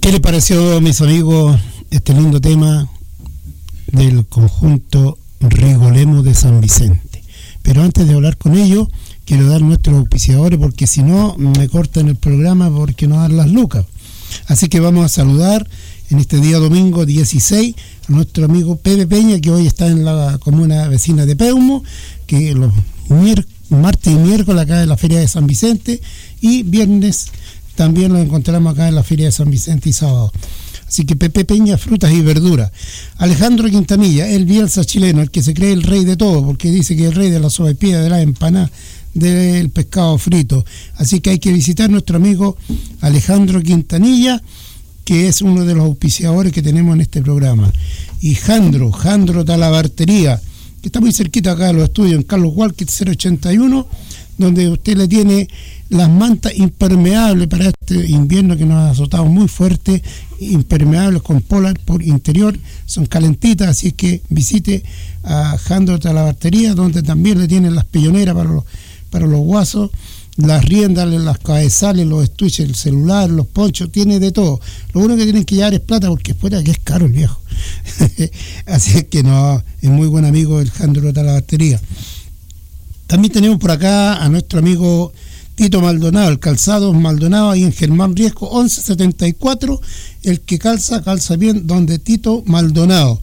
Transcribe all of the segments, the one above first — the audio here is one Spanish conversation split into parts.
¿Qué les pareció, mis amigos, este lindo tema del conjunto Rigolemo de San Vicente? Pero antes de hablar con ellos, quiero dar nuestros auspiciadores, porque si no me cortan el programa porque no dan las lucas. Así que vamos a saludar en este día domingo 16 a nuestro amigo Pepe Peña, que hoy está en la comuna vecina de Peumo, que los martes y miércoles acá en la Feria de San Vicente, y viernes también lo encontramos acá en la Feria de San Vicente y sábado. Así que Pepe Peña, frutas y verduras. Alejandro Quintanilla, el Bielsa chileno, el que se cree el rey de todo, porque dice que es el rey de la sopaipilla, de la empanada, del pescado frito. Así que hay que visitar a nuestro amigo Alejandro Quintanilla, que es uno de los auspiciadores que tenemos en este programa. Y Jandro Talabartería, que está muy cerquita acá de los estudios, en Carlos Walker 081, donde usted le tiene las mantas impermeables para este invierno que nos ha azotado muy fuerte, impermeables con polar por interior, son calentitas, así que visite a Jandro Talabartería, donde también le tienen las pilloneras para los guasos, las riendas, las cabezales, los estuches, el celular, los ponchos, tiene de todo. Lo único que tienen que llevar es plata, porque fuera que es caro el viejo. Así es que no, es muy buen amigo el Jandro Talabartería. También tenemos por acá a nuestro amigo Tito Maldonado, el Calzados Maldonado, ahí en Germán Riesco 1174, el que calza bien, donde Tito Maldonado.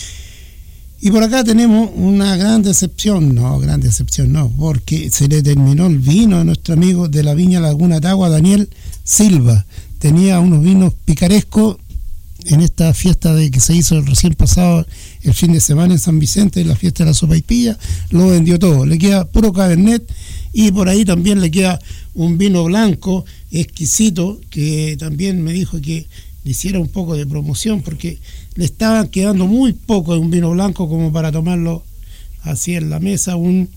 Y por acá tenemos una gran decepción, porque se le terminó el vino a nuestro amigo de la Viña Laguna Tagua, Daniel Silva. Tenía unos vinos picarescos en esta fiesta que se hizo recién pasado el fin de semana en San Vicente, en la fiesta de la sopaipilla, lo vendió todo. Le queda puro Cabernet, y por ahí también le queda un vino blanco exquisito, que también me dijo que le hiciera un poco de promoción, porque le estaban quedando muy poco de un vino blanco como para tomarlo así en la mesa, un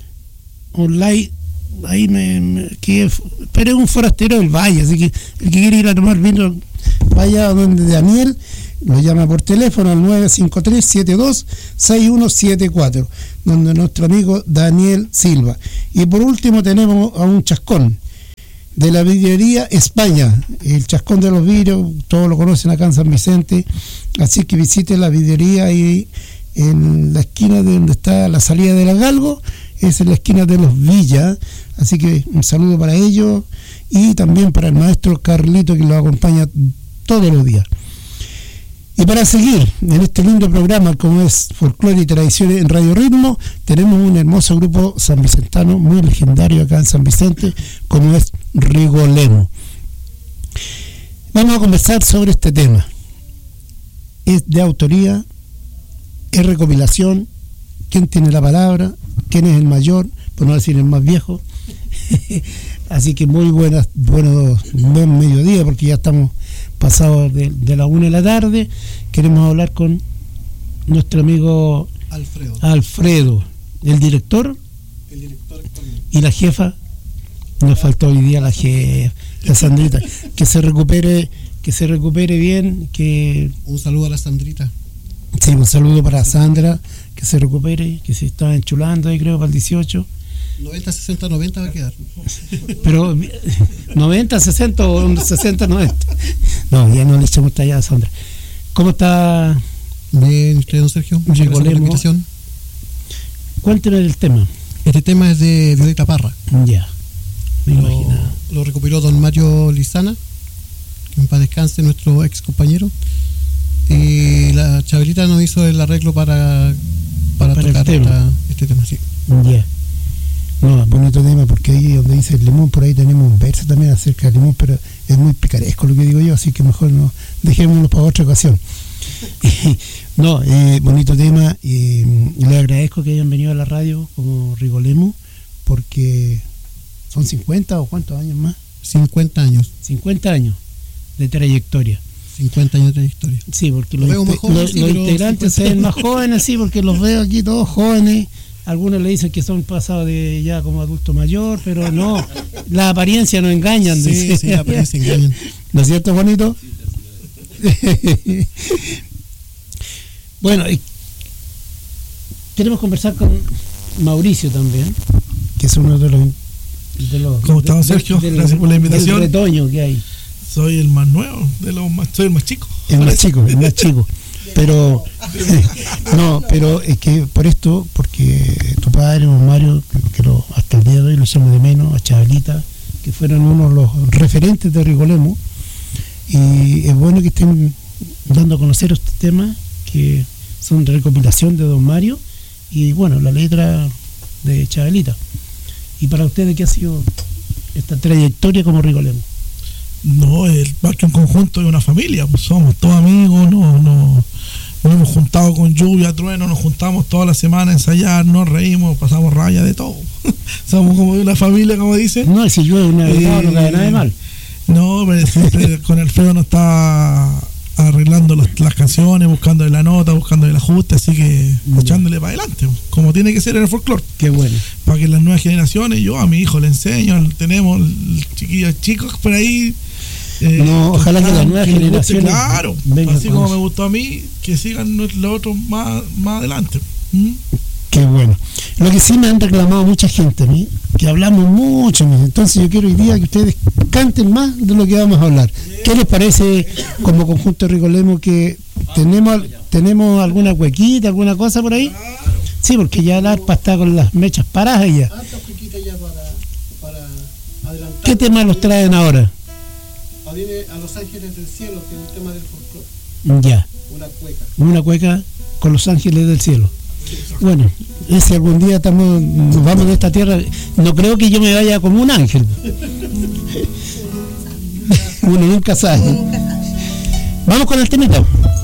light. Ahí pero es un forastero del valle, así que el que quiere ir a tomar vino, vaya a donde Daniel, lo llama por teléfono al 953-72-6174, donde nuestro amigo Daniel Silva. Y por último tenemos a un chascón de la vidriería España, el chascón de los vidrios, todos lo conocen acá en San Vicente, así que visite la vidriería ahí en la esquina de donde está la salida de la Galgo, es en la esquina de los Villas, así que un saludo para ellos y también para el maestro Carlito, que los acompaña todos los días. Y para seguir en este lindo programa como es Folclore y Tradiciones en Radio Ritmo, tenemos un hermoso grupo sanvicentano muy legendario acá en San Vicente, como es Rigolemo. Vamos a conversar sobre este tema. Es de autoría, es recopilación, quién tiene la palabra, quién es el mayor, por no decir el más viejo. Así que muy buen mediodía, porque ya estamos pasados de la 1 de la tarde. Queremos hablar con nuestro amigo Alfredo, el director y la jefa. Nos faltó hoy día la jefa, la Sandrita, que se recupere bien, que un saludo a la Sandrita. Sí, un saludo para Sandra, que se recupere, que se está enchulando ahí, creo, para el 18. 90, 60, 90 va a quedar. Pero 90, 60 o 60, 90. No, ya no le echamos talla a Sandra. ¿Cómo está? Bien, usted, don Sergio. Muchas gracias por la invitación. Cuénteme el tema. Este tema es de Violeta Parra. Ya, me imaginaba. Lo recopiló don Mario Lizana, que en paz descanse, nuestro ex compañero. Y la Chabelita nos hizo el arreglo para tocar este tema, sí. Ya. No, bonito tema, porque ahí donde dice el limón, por ahí tenemos un verso también acerca del limón, pero es muy picaresco lo que digo yo, así que mejor no dejémoslo para otra ocasión. No, bonito tema, y le agradezco que hayan venido a la radio como Rigolemo, porque son 50 o cuántos años más. 50 años. 50 años de trayectoria. 50 años de trayectoria. Sí, porque los integrantes se ven más jóvenes, sí, porque los veo aquí todos jóvenes. Algunos le dicen que son pasados de ya como adulto mayor, pero no, la apariencia no engañan. Sí, la apariencia engañan. ¿No es cierto, Juanito? Bueno, queremos conversar con Mauricio también, que es uno de los ¿Cómo estamos, Sergio? Gracias por la invitación. Del retoño que hay. Soy el más nuevo, soy el más chico. El más chico. Pero no, pero es que porque tu padre, don Mario, que hasta el día de hoy lo echamos de menos, a Chabelita, que fueron uno de los referentes de Rigolemo, y es bueno que estén dando a conocer estos temas que son de recopilación de don Mario y bueno, la letra de Chabelita. ¿Y para ustedes qué ha sido esta trayectoria como Rigolemo? No, más que un conjunto de una familia, pues somos todos amigos, nos hemos juntado con lluvia, trueno, nos juntamos toda la semana a ensayar, nos reímos, pasamos raya de todo. Somos como de una familia, como dicen. No, si llueve una vez no cae nada de mal. No, pero siempre con Alfredo nos está arreglando las canciones, buscándole la nota, buscándole el ajuste, así que echándole para adelante, como tiene que ser en el folclore. Qué bueno. Para que las nuevas generaciones, yo a mi hijo le enseño, tenemos chiquillos chicos por ahí. No, ojalá que las nuevas generaciones. Claro, así como me gustó a mí, que sigan los otros más adelante. Qué bueno. Lo que sí me han reclamado mucha gente a mí, que hablamos mucho, entonces yo quiero hoy día que ustedes canten más de lo que vamos a hablar. ¿Qué les parece como conjunto Rigolemo que tenemos alguna huequita, alguna cosa por ahí? Sí, porque ya el arpa está con las mechas paradas ya. Para adelantar. ¿Qué temas los traen ahora? Viene a Los Ángeles del Cielo, que es un tema del folclore. Ya. Una cueca con Los Ángeles del Cielo. Bueno, si algún día nos vamos de esta tierra, no creo que yo me vaya como un ángel. Uno nunca sabe. Vamos con el temita.